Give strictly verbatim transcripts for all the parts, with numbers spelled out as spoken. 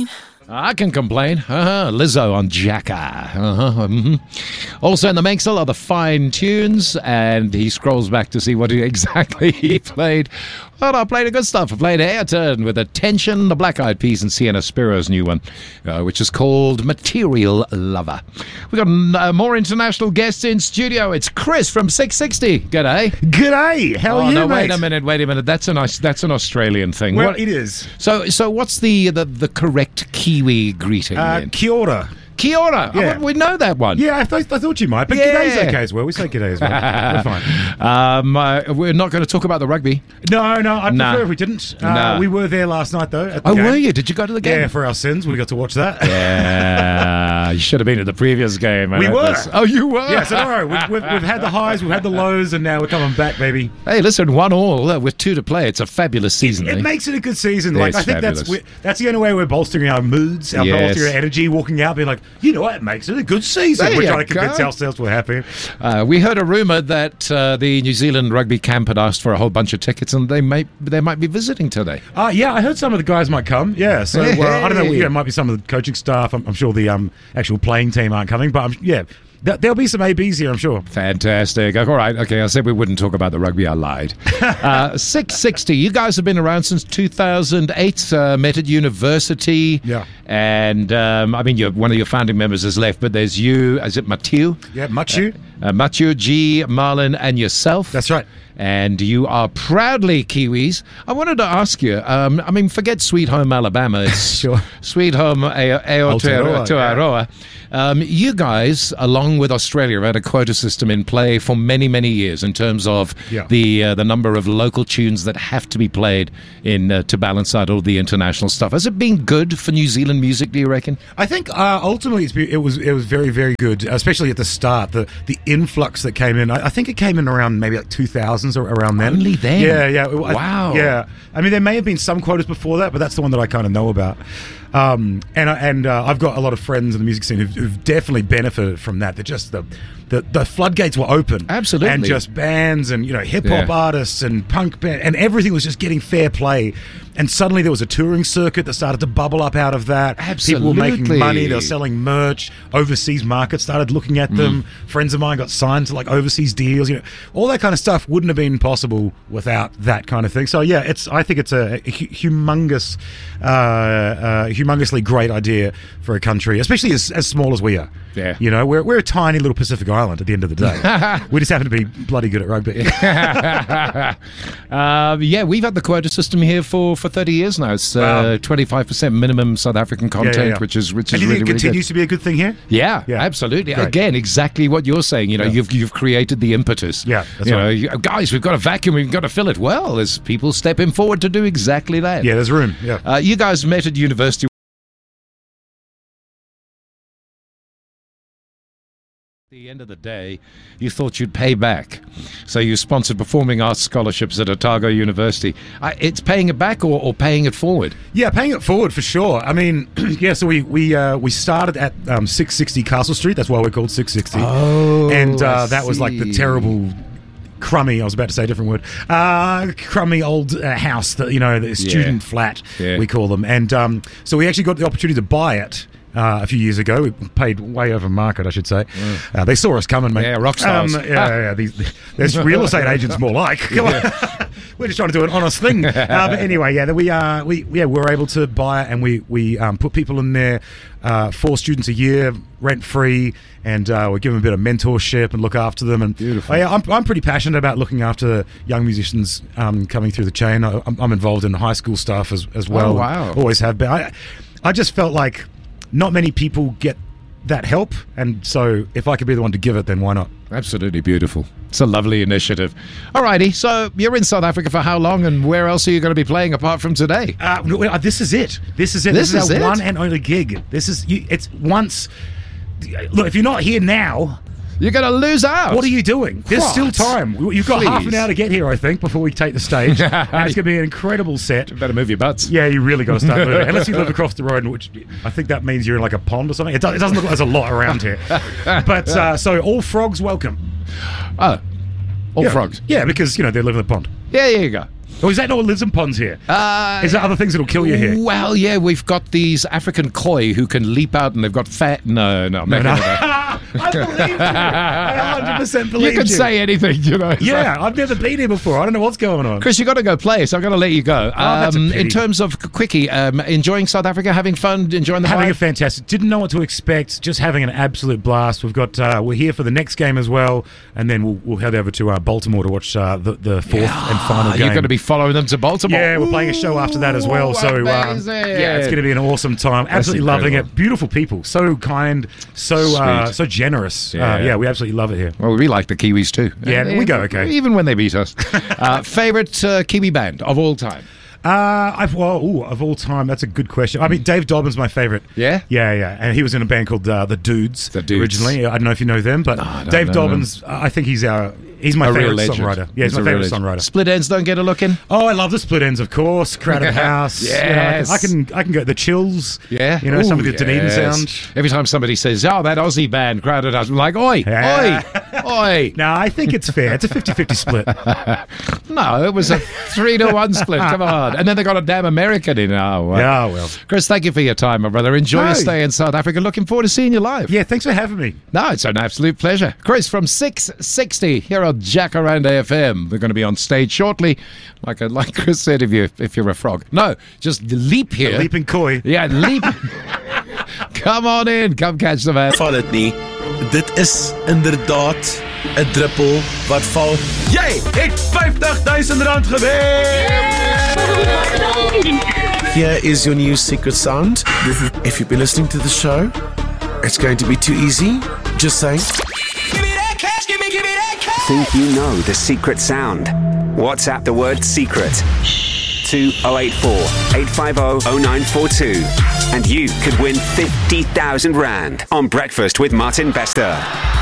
complain. I can complain. Uh-huh. Lizzo on Jacka. Uh-huh. Mm-hmm. Also in the Mixel are the fine tunes, and he scrolls back to see what he, exactly he played. Well, I played the good stuff. I played Ayrton with Attention, the Black Eyed Peas, and Sienna Spiro's new one, uh, which is called Material Lover. We've got uh, more international guests in studio. It's Chris from six sixty. G'day. G'day. How oh, are you, no, mate? Wait a minute. Wait a minute. That's an that's an Australian thing. Well, What- it is. So, so what's the the, the correct Kiwi greeting? Uh, then? kia ora. Kia ora. Yeah. Oh, we know that one. Yeah, I, th- I thought you might, but Yeah. g'day's okay as well. We say g'day as well. We're fine. Um, uh, we're not going to talk about the rugby. No, no, I'd Nah. prefer if we didn't. Uh, Nah. We were there last night, though. At the Oh, game. were you? Did you go to the game? Yeah, for our sins. We got to watch that. Yeah, you should have been at the previous game. We That were. was- Oh, you were? Yeah, so don't worry. We've, we've, we've had the highs, we've had the lows, and now we're coming back, baby. Hey, listen, one all uh, with two to play. It's a fabulous season. It eh? makes it a good season. Like It's I think that's fabulous. we- that's the only way we're bolstering our moods, our Yes. bolstering our energy, walking out, being like, you know what, it makes it a good season. There We're you trying to convince go. ourselves we're happy. Uh, we heard a rumor that uh, the New Zealand rugby camp had asked for a whole bunch of tickets, and they might they might be visiting today. Uh, yeah, I heard some of the guys might come. Yeah, so uh, I don't know. Hey. Yeah, it might be some of the coaching staff. I'm, I'm sure the um, actual playing team aren't coming, but I'm, yeah, th- there'll be some A Bs here, I'm sure. Fantastic. All right. Okay. I said we wouldn't talk about the rugby. I lied. Uh, six sixty. You guys have been around since two thousand eight. Uh, met at university. Yeah. And um, I mean, you're, one of your founding members has left, but there's you. Is it Mathieu? Yeah, Machu. Uh, Mathieu, G, Marlon, and yourself. That's right. And you are proudly Kiwis. I wanted to ask you, um, I mean, forget Sweet Home Alabama. It's Sure. Sweet Home Aotearoa. Aotearoa, Um, you guys, along with Australia, have had a quota system in play for many, many years in terms of Yeah. the uh, the number of local tunes that have to be played in uh, to balance out all the international stuff. Has it been good for New Zealand music, do you reckon? I think uh, ultimately it's, be- it was it was very very good, especially at the start. The the influx that came in. I, I think it came in around maybe like two thousands or around then. Only then? Yeah, yeah. I- Wow. yeah. I mean, there may have been some quotas before that, but that's the one that I kind of know about. Um, and I- and uh, I've got a lot of friends in the music scene who've, who've definitely benefited from that. That just the, the the floodgates were open, Absolutely. and just bands and you know hip hop Yeah. artists and punk band and everything was just getting fair play. And suddenly there was a touring circuit that started to bubble up out of that. People were making Absolutely. money. They were selling merch. Overseas markets started looking at them. Friends of mine got signed to like overseas deals. You know, all that kind of stuff wouldn't have been possible without that kind of thing. So yeah, it's. I think it's a, a hu- humongous, uh, uh, humongously great idea for a country, especially as, as small as we are. Yeah. You know, we're we're a tiny little Pacific island at the end of the day. We just happen to be bloody good at rugby. um, yeah, we've had the quota system here for, for thirty years now. It's uh, Wow. twenty-five percent minimum South African content, Yeah, yeah, yeah. which is which is And do you really, think it really continues good. to be a good thing here? Yeah, Yeah. absolutely. Great. Again, exactly what you're saying. You know, Yeah. you've you've created the impetus. Yeah, that's you right. know, you- guys, we've got a vacuum. We've got to fill it. Well, there's people stepping forward to do exactly that. Yeah, there's room. Yeah. Uh, you guys met at university. At the end of the day, you thought you'd pay back. So you sponsored performing arts scholarships at Otago University. Uh, it's paying it back or, or paying it forward? Yeah, paying it forward for sure. I mean, yeah. So we we uh, we started at um, six sixty Castle Street. That's why we're called six sixty. Oh, and uh, I that was like the see. terrible, crummy. I was about to say a different word. Uh, crummy old uh, house that you know, the student flat Yeah. we call them. And um, so we actually got the opportunity to buy it. Uh, a few years ago, we paid way over market, I should say. Uh, they saw us coming, mate. Yeah, rock stars. Um, yeah, yeah. These, there's real estate agents more like. Come on. We're just trying to do an honest thing. Uh, but anyway, yeah, we uh, we yeah, we were able to buy it, and we we um, put people in there, uh, four students a year, rent free, and uh, we give them a bit of mentorship and look after them. And Beautiful. uh, yeah, I'm I'm pretty passionate about looking after young musicians um, coming through the chain. I, I'm, I'm involved in high school stuff as as well. Oh, wow. Always have been. I, I just felt like not many people get that help, and so if I could be the one to give it, then why not? Absolutely beautiful. It's a lovely initiative. Alrighty, so you're in South Africa for how long, and where else are you going to be playing apart from today? Uh, no, uh, this is it. This is it. This This, is is, it? our one and only gig. This is you, it's once. Look, if you're not here now, You're going to lose out. what are you doing? There's What? still time. You've got half an Please. hour to get here, I think, before we take the stage, and it's going to be an incredible set. Better move your butts. Yeah, you really got to start moving. Unless you live across the road, which I think that means you're in like a pond or something. It, does, it doesn't look like there's a lot around here. But uh, so all frogs welcome. Oh, all yeah. frogs. Yeah, because you know they live in the pond. Yeah, there you go. Or is that not what lives in ponds here? Uh, is there other things that'll kill you here? Well, yeah, we've got these African koi who can leap out and they've got fat. No, no, no. no. I believe you. I one hundred percent believe you. You can say anything, you know. Yeah, I've never been here before. I don't know what's going on. Chris, you got to go play, so I'm going to let you go. Oh, that's a um, pity. in terms of quickie, um, enjoying South Africa, having fun, enjoying the Having vibe? a fantastic. Didn't know what to expect. Just having an absolute blast. We've got. Uh, we're here for the next game as well, and then we'll, we'll head over to uh, Baltimore to watch uh, the, the fourth Yeah. and final game. You're going to be following them to Baltimore. Yeah, we're playing a show after that as well. Ooh, So uh, amazing. yeah, it's going to be an awesome time. Absolutely loving it. Beautiful people, so kind, so uh, Sweet. so generous. Yeah. Uh, yeah, we absolutely love it here. Well, we like the Kiwis too. Yeah, we go okay. Even when they beat us. uh, favorite uh, Kiwi band of all time? Uh, I've well, ooh, of all time, that's a good question. I mean, Dave Dobbin's my favorite. Yeah? yeah, yeah, and he was in a band called uh, the Dudes. The Dudes. Originally. I don't know if you know them, but I don't Dave know Dobbin's. I think he's our. He's my A real favorite legend. songwriter. Yeah, he's, He's my a real favorite legend. songwriter. Split Ends don't get a look in. Oh, I love the Split Ends, of course. Crowded House. Yes. You know, I, can, I can I can go the Chills. Yeah, you know, some of Ooh, the Dunedin yes. sound. Every time somebody says, "Oh, that Aussie band, Crowded House," I'm like, "Oi, Yeah. oi, oi!" No, I think it's fair. It's a fifty-fifty split. No, it was a three to one split. Come on, and then they got a damn American in. Oh, well. Yeah, well. Chris, thank you for your time, my brother. Enjoy No. your stay in South Africa. Looking forward to seeing you live. Yeah, thanks for having me. No, it's an absolute pleasure. Chris from six sixty here on Jacaranda F M. We're going to be on stage shortly. Like like Chris said, if, you, if you're a frog. No, just leap here. Leaping Koi. Yeah, leap. Come on in. Come catch the man. Val dit nie. Dit is inderdaad 'n druppel wat val. Jy het fifty thousand rand gewen. Here is your new secret sound. If you've been listening to the show, it's going to be too easy. Just saying. Think you know the secret sound? WhatsApp the word secret to oh eight four, eight five oh, oh nine four two and you could win fifty thousand rand on Breakfast with Martin Bester.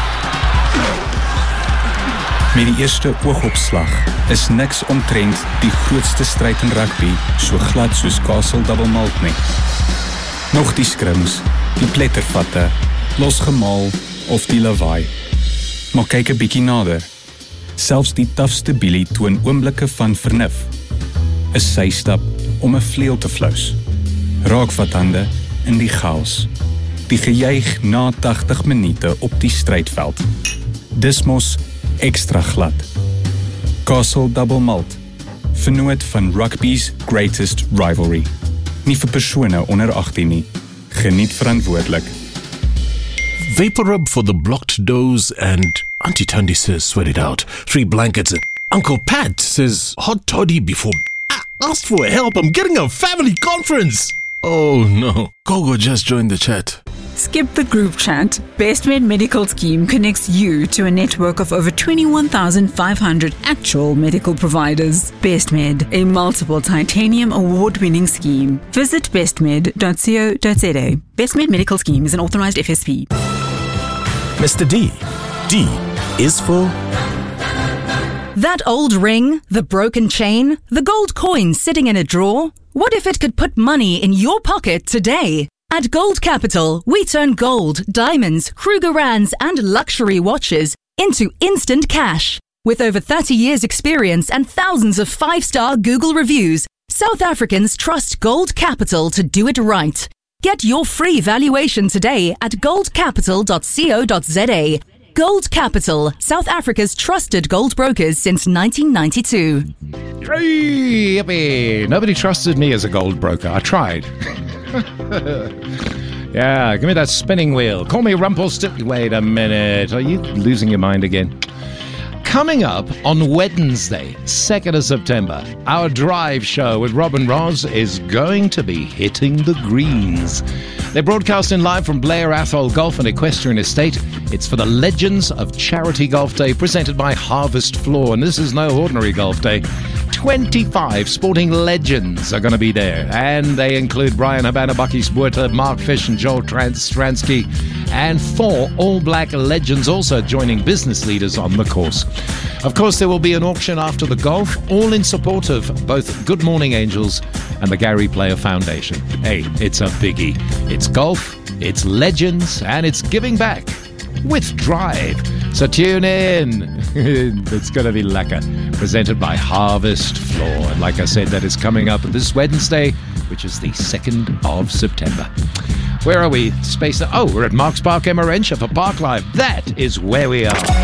Met die eerste oogopslag is niks omtrent die grootste stryd in rugby so glad soos Castle Double Malt nie. Nog die skrims, die plettervatte, losgemaal of die lawaai. Maar kyk 'n bietjie nader. Selfs die tafste bielie toon oomblikke van vernuf. 'n Systap om 'n vleuel te flous. Raakvathande in die chaos. Die gejuig na tagtig minute op die strydveld. Dis mos extra glad. Castle Double Malt, vernoot van rugby's greatest rivalry. Nie vir persone onder agttien nie. Geniet verantwoordelik. Vaporub for the blocked doze, and Auntie Tandy says sweat it out. Three blankets. Uncle Pat says hot toddy before. Ah, asked for help. I'm getting a family conference. Oh no. Gogo just joined the chat. Skip the group chat. BestMed Medical Scheme connects you to a network of over twenty-one thousand five hundred actual medical providers. BestMed, a multiple titanium award-winning scheme. Visit bestmed dot co dot za. BestMed Medical Scheme is an authorized F S P. Mister D. D is for... That old ring, the broken chain, the gold coin sitting in a drawer. What if it could put money in your pocket today? At Gold Capital, we turn gold, diamonds, Krugerrands and luxury watches into instant cash. With over thirty years experience and thousands of five-star Google reviews, South Africans trust Gold Capital to do it right. Get your free valuation today at gold capital dot co dot za. Gold Capital, South Africa's trusted gold brokers since nineteen ninety-two. Hey, yippee. Nobody trusted me as a gold broker. I tried. Yeah, give me that spinning wheel. Call me Rumpelstiltskin. Wait a minute. Are you losing your mind again? Coming up on Wednesday, second of September, our drive show with Robin Ross is going to be hitting the greens. They're broadcasting live from Blair Athol Golf and Equestrian Estate. It's for the Legends of Charity Golf Day presented by Harvest Floor. And this is no ordinary golf day. twenty-five sporting legends are going to be there. And they include Brian Habana, Bucky Spuerta, Mark Fish and Joel Trans- Stransky. And four all-black legends also joining business leaders on the course. Of course, there will be an auction after the golf, all in support of both Good Morning Angels and the Gary Player Foundation. Hey, it's a biggie. It's golf, it's legends, and it's giving back with drive. So tune in. It's going to be lekker. Presented by Harvest Floor. And like I said, that is coming up this Wednesday, which is the second of September. Where are we? Space. Oh, we're at Marks Park, Emmarentia for Park Live. That is where we are.